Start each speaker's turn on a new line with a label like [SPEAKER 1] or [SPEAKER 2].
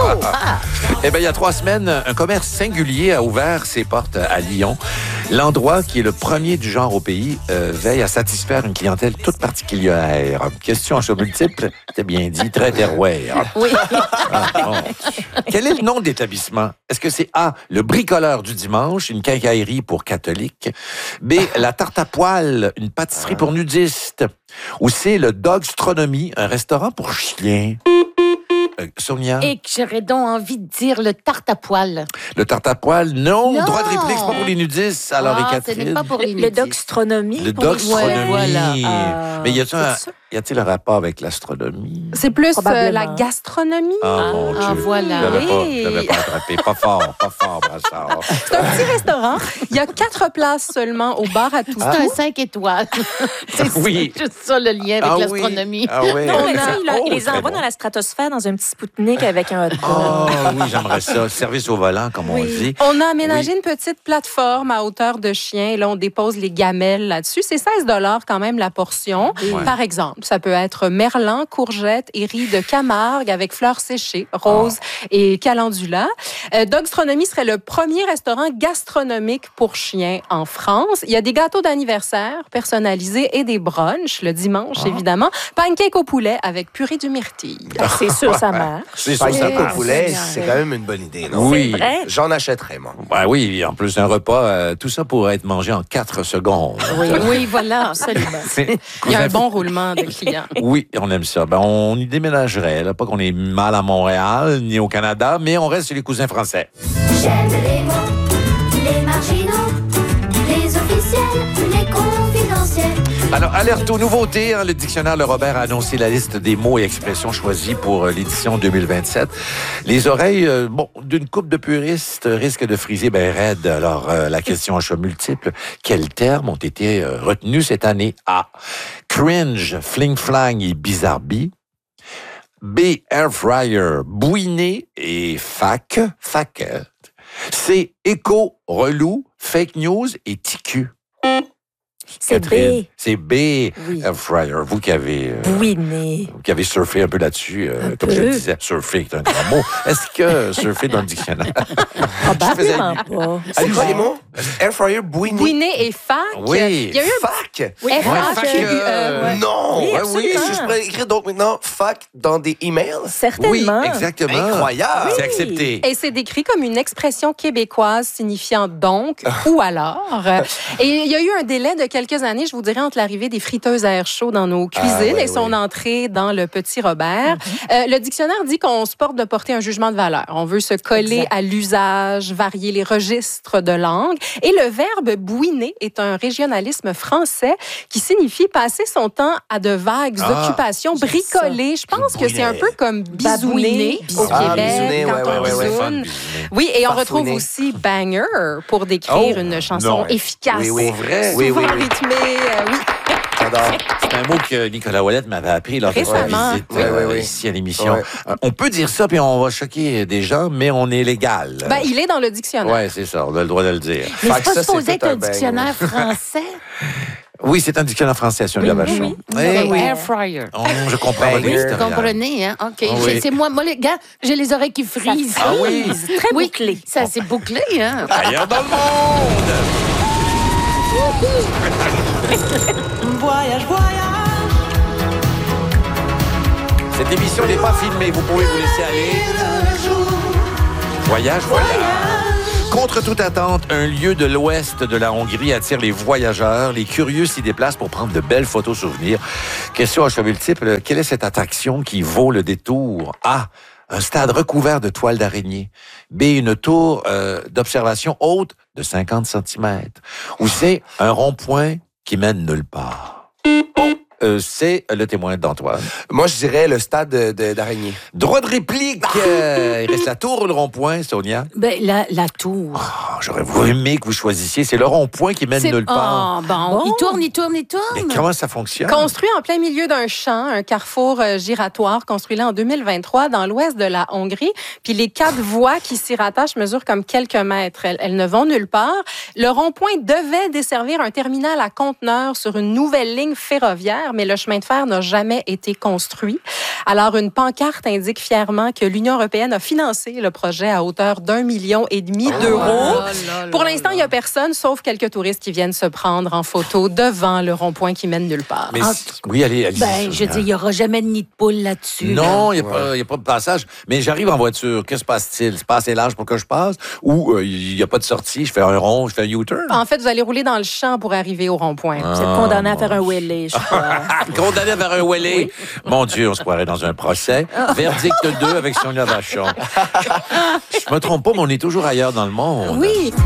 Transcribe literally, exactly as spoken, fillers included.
[SPEAKER 1] Ah. Eh bien, il y a trois semaines, un commerce singulier a ouvert ses portes à Lyon. L'endroit, qui est le premier du genre au pays, euh, veille à satisfaire une clientèle toute particulière. Question en choix multiple, t'as bien dit, très terroir.
[SPEAKER 2] Oui.
[SPEAKER 1] Ah, bon. Quel est le nom de l'établissement? Est-ce que c'est A, le bricoleur du dimanche, une quincaillerie pour catholiques? B, la tarte à poêle, une pâtisserie pour nudistes? Ou C, le Dogstronomie, un restaurant pour chiens? Euh, Sonia?
[SPEAKER 2] Et que j'aurais donc envie de dire le tarte à poêle.
[SPEAKER 1] Le tarte à poêle, non.
[SPEAKER 2] Non.
[SPEAKER 1] Droit de réplique, c'est pas pour les nudistes. Alors,
[SPEAKER 2] Ah,
[SPEAKER 1] et
[SPEAKER 2] ce
[SPEAKER 1] Catherine?
[SPEAKER 2] n'est pas pour les
[SPEAKER 3] Le
[SPEAKER 2] nudistes.
[SPEAKER 3] doxtronomie.
[SPEAKER 1] Le
[SPEAKER 3] pour les-
[SPEAKER 1] dogstronomie.
[SPEAKER 2] Ouais, voilà.
[SPEAKER 3] Euh,
[SPEAKER 1] Mais y a-t-il un,
[SPEAKER 3] c'est ça?
[SPEAKER 1] y a-t-il un rapport avec l'astronomie?
[SPEAKER 4] C'est plus euh,
[SPEAKER 3] Probablement.
[SPEAKER 4] la gastronomie.
[SPEAKER 1] Ah, mon
[SPEAKER 2] ah,
[SPEAKER 1] Dieu.
[SPEAKER 2] voilà.
[SPEAKER 1] Je l'avais pas,
[SPEAKER 4] Oui.
[SPEAKER 1] je l'avais pas attrapé. Pas fort, pas fort, Brassard.
[SPEAKER 4] C'est un petit restaurant. Il y a quatre places seulement au bar à tout.
[SPEAKER 2] C'est un cinq étoiles. c'est
[SPEAKER 1] Oui.
[SPEAKER 2] juste ça le lien avec
[SPEAKER 1] Ah oui.
[SPEAKER 2] l'astronomie.
[SPEAKER 1] Ah oui.
[SPEAKER 3] Non, mais
[SPEAKER 4] On
[SPEAKER 3] tu
[SPEAKER 4] a-
[SPEAKER 3] sais, il, a-
[SPEAKER 1] Oh,
[SPEAKER 3] il les
[SPEAKER 1] très
[SPEAKER 3] envoie
[SPEAKER 1] bon.
[SPEAKER 3] dans la stratosphère dans un petit Spoutnik avec un hot dog.
[SPEAKER 1] Oh oui, j'aimerais ça. Service au volant, comme on
[SPEAKER 3] Oui.
[SPEAKER 1] dit.
[SPEAKER 4] On a aménagé une petite plateforme à hauteur de chien. Et là, on dépose les gamelles là-dessus. C'est seize dollars quand même la portion.
[SPEAKER 1] Ouais.
[SPEAKER 4] Par exemple, ça peut être merlan, courgette et riz de Camargue avec fleurs séchées, roses et calendula. Euh, Dogstronomie serait le premier restaurant gastronomique pour chiens en France. Il y a des gâteaux d'anniversaire personnalisés et des brunchs le dimanche, évidemment. Pancake au poulet avec purée du myrtille.
[SPEAKER 3] C'est sûr, ça marche.
[SPEAKER 1] C'est
[SPEAKER 5] Par
[SPEAKER 1] sûr, ça
[SPEAKER 5] exemple, au
[SPEAKER 1] marche.
[SPEAKER 5] poulet,
[SPEAKER 2] Génial.
[SPEAKER 5] c'est quand même une bonne idée, non?
[SPEAKER 1] Oui.
[SPEAKER 3] C'est vrai.
[SPEAKER 5] J'en achèterais, moi.
[SPEAKER 1] Ben oui, en plus d'un repas, euh, tout ça pourrait être mangé en quatre secondes.
[SPEAKER 2] Oui, oui, voilà.
[SPEAKER 3] Absolument.
[SPEAKER 1] C'est-
[SPEAKER 4] Il y a un bon roulement de clients.
[SPEAKER 1] Oui, on aime ça. Ben, on y déménagerait. Là. Pas qu'on est mal à Montréal ni au Canada, mais on reste chez les cousins français.
[SPEAKER 6] J'aime les mots, les marginaux, les officiels, les confidentiels.
[SPEAKER 1] Alors, alerte aux nouveautés. Hein, le dictionnaire Le Robert a annoncé la liste des mots et expressions choisis pour euh, l'édition deux mille vingt-sept. Les oreilles, euh, bon, d'une couple de puristes risquent de friser ben raide. Alors, euh, la question à choix multiple. Quels termes ont été euh, retenus cette année? A. Cringe, fling-flang et bizarbi. B. Air fryer, bouiné et fac, fac. C. Écho, relou, fake news et ticu.
[SPEAKER 3] C'est
[SPEAKER 1] Catherine,
[SPEAKER 3] B.
[SPEAKER 1] C'est B.
[SPEAKER 3] Oui.
[SPEAKER 1] Air fryer. Vous qui avez, euh,
[SPEAKER 3] Bouiné.
[SPEAKER 1] vous qui avez surfé un peu là-dessus, euh,
[SPEAKER 3] Un
[SPEAKER 1] comme je
[SPEAKER 3] peu.
[SPEAKER 1] le disais, surfer est un grand mot. Est-ce que surfer dans le dictionnaire?
[SPEAKER 3] Probablement pas.
[SPEAKER 5] C'est quoi les mots? Air fryer, bouiné.
[SPEAKER 4] Bouiné et fac.
[SPEAKER 1] Oui.
[SPEAKER 4] Il y a eu un
[SPEAKER 5] Fac?
[SPEAKER 3] Oui,
[SPEAKER 4] F A
[SPEAKER 1] fac,
[SPEAKER 4] Q U E.
[SPEAKER 1] euh,
[SPEAKER 4] ouais.
[SPEAKER 5] Non!
[SPEAKER 3] Oui,
[SPEAKER 5] Ouais, oui,
[SPEAKER 3] absolument.
[SPEAKER 5] si je pourrais écrire donc maintenant fac dans des emails?
[SPEAKER 1] Oui,
[SPEAKER 3] Certainement.
[SPEAKER 1] exactement.
[SPEAKER 5] Incroyable!
[SPEAKER 1] C'est accepté.
[SPEAKER 4] Et c'est décrit comme une expression québécoise signifiant donc ou alors. Et il y a eu un délai de quelques années, je vous dirais, entre l'arrivée des friteuses à air chaud dans nos cuisines
[SPEAKER 5] Ah, ouais,
[SPEAKER 4] et son
[SPEAKER 5] ouais.
[SPEAKER 4] entrée dans le Petit Robert. Euh, le dictionnaire dit qu'on se porte de porter un jugement de valeur. On veut se coller
[SPEAKER 3] Exact.
[SPEAKER 4] à l'usage, varier les registres de langue. Et le verbe bouiner est un régionalisme français qui signifie passer son temps à de vagues
[SPEAKER 1] Ah,
[SPEAKER 4] occupations,
[SPEAKER 3] j'aime
[SPEAKER 4] bricoler. Je pense que c'est un peu comme bisouner
[SPEAKER 2] Babouiner.
[SPEAKER 4] au
[SPEAKER 5] Ah,
[SPEAKER 4] Québec
[SPEAKER 5] bisouner,
[SPEAKER 4] quand
[SPEAKER 5] ouais,
[SPEAKER 4] on
[SPEAKER 5] ouais, ouais, ouais.
[SPEAKER 4] bisoune. Oui, et on retrouve
[SPEAKER 5] Farfouiner.
[SPEAKER 4] aussi banger pour décrire
[SPEAKER 1] Oh,
[SPEAKER 4] une chanson
[SPEAKER 1] non.
[SPEAKER 4] efficace.
[SPEAKER 5] Oui, oui.
[SPEAKER 1] Pour vrai?
[SPEAKER 5] Oui,
[SPEAKER 4] Souvent
[SPEAKER 5] oui, oui.
[SPEAKER 4] rythmée, euh, oui.
[SPEAKER 5] J'adore.
[SPEAKER 1] C'est un mot que Nicolas Ouellette m'avait appris lors de sa
[SPEAKER 4] Récemment.
[SPEAKER 1] visite
[SPEAKER 5] Oui,
[SPEAKER 1] euh,
[SPEAKER 5] oui, oui.
[SPEAKER 1] ici à l'émission.
[SPEAKER 5] Ouais.
[SPEAKER 1] Euh, On peut dire ça, puis on va choquer des gens, mais on est légal.
[SPEAKER 4] Ben, il est dans le dictionnaire.
[SPEAKER 1] Oui, c'est ça, on a le droit de le dire.
[SPEAKER 2] Mais
[SPEAKER 5] Fait
[SPEAKER 2] c'est
[SPEAKER 5] que
[SPEAKER 2] pas
[SPEAKER 5] ça,
[SPEAKER 2] supposé
[SPEAKER 5] c'est
[SPEAKER 2] être
[SPEAKER 5] tout
[SPEAKER 2] un
[SPEAKER 5] un bang.
[SPEAKER 2] dictionnaire français.
[SPEAKER 1] Oui, c'est un dictionnaire français, sur le Vachon. Eh
[SPEAKER 2] Ok,
[SPEAKER 1] oui.
[SPEAKER 2] Air fryer.
[SPEAKER 1] Oh, je comprends
[SPEAKER 5] Ben,
[SPEAKER 1] votre
[SPEAKER 5] oui,
[SPEAKER 2] Vous
[SPEAKER 1] historial.
[SPEAKER 2] comprenez, hein? OK.
[SPEAKER 1] Ah oui.
[SPEAKER 2] J'ai- C'est moi, moi, les gars, j'ai les oreilles qui frisent.
[SPEAKER 1] Ah oui?
[SPEAKER 3] Très
[SPEAKER 2] Oui,
[SPEAKER 3] bouclé.
[SPEAKER 2] ça, c'est bouclé, hein?
[SPEAKER 1] Ailleurs dans le monde!
[SPEAKER 7] Voyage, voyage,
[SPEAKER 1] Cette émission n'est pas filmée, vous pouvez vous laisser aller. Voyage, voyage. Contre toute attente, un lieu de l'ouest de la Hongrie attire les voyageurs. Les curieux s'y déplacent pour prendre de belles photos souvenirs. Question à choix multiple, quelle est cette attraction qui vaut le détour? A. Un stade recouvert de toiles d'araignée. B. Une tour euh, d'observation haute de cinquante centimètres. Ou C. Un rond-point qui mène nulle part. Euh, c'est le témoin d'Antoine.
[SPEAKER 5] Moi, je dirais le stade de- de- d'araignée.
[SPEAKER 1] Droit de réplique. Euh, il reste la tour ou le rond-point, Sonia?
[SPEAKER 2] Ben, la, la tour.
[SPEAKER 1] Ah, j'aurais voulu aimé que vous choisissiez. C'est le rond-point qui mène
[SPEAKER 2] C'est-
[SPEAKER 1] nulle part.
[SPEAKER 2] Oh, bon.
[SPEAKER 3] Bon.
[SPEAKER 2] Il tourne, il tourne, il
[SPEAKER 1] Mais
[SPEAKER 2] tourne.
[SPEAKER 1] comment ça fonctionne?
[SPEAKER 4] Construit en plein milieu d'un champ, un carrefour euh, giratoire construit là en deux mille vingt-trois dans l'ouest de la Hongrie. Puis les quatre voies qui s'y rattachent mesurent comme quelques mètres. Elles, elles ne vont nulle part. Le rond-point devait desservir un terminal à conteneurs sur une nouvelle ligne ferroviaire, mais le chemin de fer n'a jamais été construit. Alors, une pancarte indique fièrement que l'Union européenne a financé le projet à hauteur d'un million et demi d'euros.
[SPEAKER 2] Oh là là
[SPEAKER 4] Pour
[SPEAKER 2] là
[SPEAKER 4] l'instant, il n'y
[SPEAKER 2] là.
[SPEAKER 4] a personne, sauf quelques touristes qui viennent se prendre en photo devant le rond-point qui mène nulle part.
[SPEAKER 1] Mais
[SPEAKER 2] Ah,
[SPEAKER 1] si- oui, allez, allez.
[SPEAKER 2] Ben, je veux dire, il n'y aura jamais de nid de poule là-dessus. là.
[SPEAKER 1] Non, il n'y a, a pas de passage. Mais j'arrive en voiture. Que se passe-t-il? C'est pas assez large pour que je passe? Ou euh, il n'y a pas de sortie? Je fais un rond, je fais un U-turn?
[SPEAKER 4] En fait, vous allez rouler dans le champ pour arriver au rond-point.
[SPEAKER 1] Ah.
[SPEAKER 3] Vous êtes condamné à faire un wheelie, je crois.
[SPEAKER 1] Condamné vers un wheelie. Mon Dieu, on se croirait dans un procès. Verdict deux avec Sonia Vachon. Je me trompe pas, mais on est toujours ailleurs dans le monde.
[SPEAKER 2] Oui.